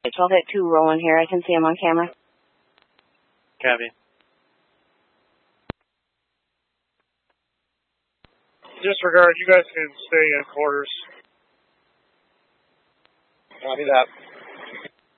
12-2 rolling here. I can see him on camera. Copy. Disregard, you guys can stay in quarters. Copy that.